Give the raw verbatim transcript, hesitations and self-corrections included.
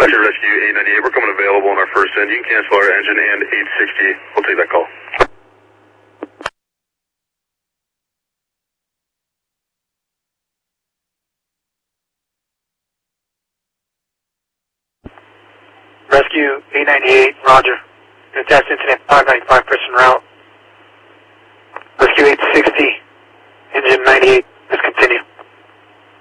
Roger, Rescue eight ninety-eight, we're coming available on our first end. You can cancel our engine and eight sixty. We'll take that call. Rescue eight ninety-eight, Roger. Test incident five ninety-five, person route. Rescue eight sixty, engine ninety-eight.